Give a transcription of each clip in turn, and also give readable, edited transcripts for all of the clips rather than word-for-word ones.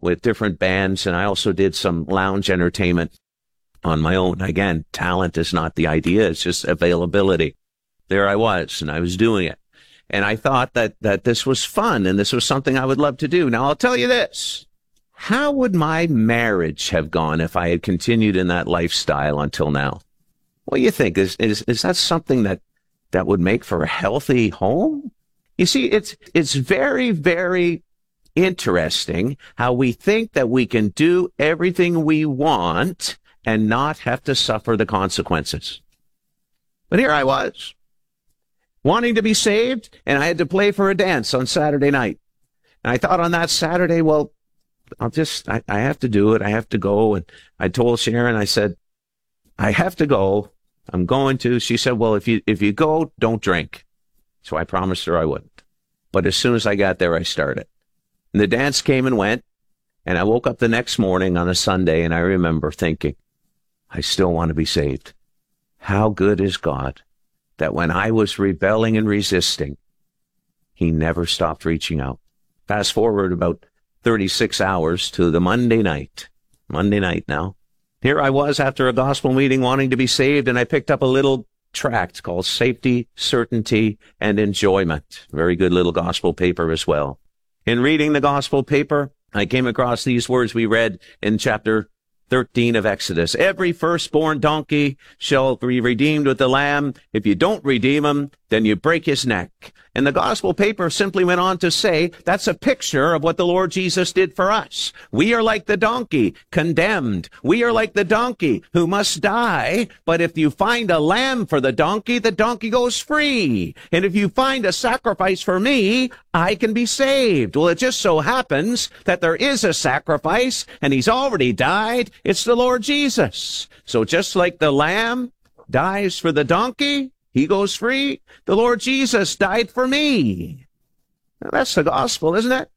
with different bands, and I also did some lounge entertainment on my own. Again, talent is not the idea. It's just availability. There I was, and I was doing it. And I thought that this was fun, and this was something I would love to do. Now, I'll tell you this. How would my marriage have gone if I had continued in that lifestyle until now? What do you think? Is that something that would make for a healthy home? You see, it's very, very interesting how we think that we can do everything we want and not have to suffer the consequences. But here I was, wanting to be saved, and I had to play for a dance on Saturday night. And I thought on that Saturday, well, I have to do it. I have to go. And I told Sharon, I said, I have to go. I'm going to. She said, well, if you go, don't drink. So I promised her I wouldn't. But as soon as I got there, I started. And the dance came and went. And I woke up the next morning on a Sunday, and I remember thinking, I still want to be saved. How good is God that when I was rebelling and resisting, he never stopped reaching out. Fast forward about 36 hours to the Monday night now. Here I was after a gospel meeting wanting to be saved, and I picked up a little tract called Safety, Certainty, and Enjoyment. Very good little gospel paper as well. In reading the gospel paper, I came across these words we read in chapter 13 of Exodus. Every firstborn donkey shall be redeemed with the lamb. If you don't redeem him, then you break his neck. And the gospel paper simply went on to say that's a picture of what the Lord Jesus did for us. We are like the donkey, condemned. We are like the donkey who must die. But if you find a lamb for the donkey goes free. And if you find a sacrifice for me, I can be saved. Well, it just so happens that there is a sacrifice, and he's already died. It's the Lord Jesus. So just like the lamb dies for the donkey, he goes free. The Lord Jesus died for me. Now, that's the gospel, isn't it?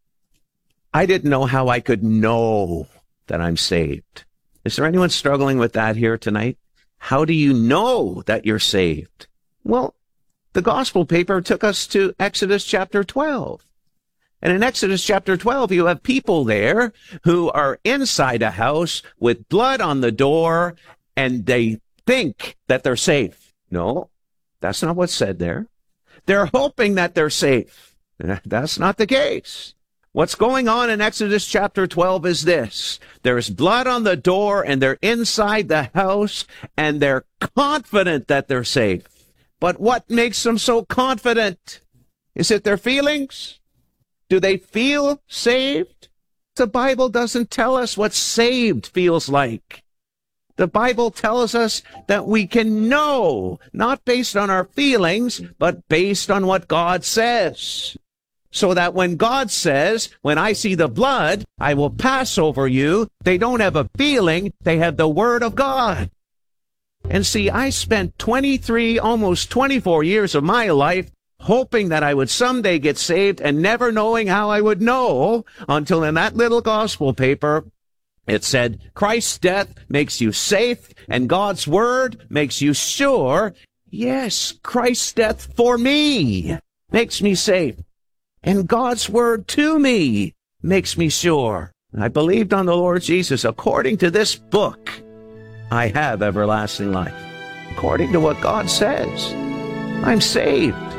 I didn't know how I could know that I'm saved. Is there anyone struggling with that here tonight? How do you know that you're saved? Well, the gospel paper took us to Exodus chapter 12. And in Exodus chapter 12, you have people there who are inside a house with blood on the door, and they think that they're safe. No. That's not what's said there. They're hoping that they're safe. That's not the case. What's going on in Exodus chapter 12 is this. There's blood on the door, and they're inside the house, and they're confident that they're safe. But what makes them so confident? Is it their feelings? Do they feel saved? The Bible doesn't tell us what saved feels like. The Bible tells us that we can know, not based on our feelings, but based on what God says. So that when God says, when I see the blood, I will pass over you, they don't have a feeling, they have the Word of God. And see, I spent 23, almost 24 years of my life hoping that I would someday get saved and never knowing how I would know until in that little gospel paper, it said, Christ's death makes you safe, and God's word makes you sure. Yes, Christ's death for me makes me safe, and God's word to me makes me sure. I believed on the Lord Jesus. According to this book, I have everlasting life. According to what God says, I'm saved.